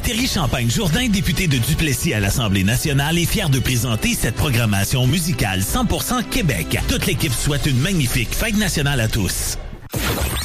Thierry Champagne-Jourdain, député de Duplessis à l'Assemblée nationale, est fier de présenter cette programmation musicale 100% Québec. Toute l'équipe souhaite une magnifique fête nationale à tous.